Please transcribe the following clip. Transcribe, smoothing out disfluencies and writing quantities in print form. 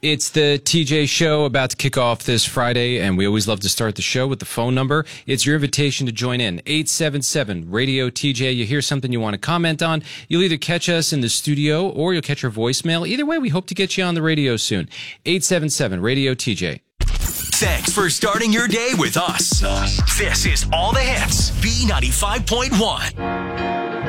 It's the TJ Show about to kick off this Friday, and we always love to start the show with the phone number. It's your invitation to join in. 877-RADIO-TJ. You hear something you want to comment on, you'll either catch us in the studio or you'll catch our voicemail. Either way, we hope to get you on the radio soon. 877-RADIO-TJ. Thanks for starting your day with us. This is All the Hits, B95.1.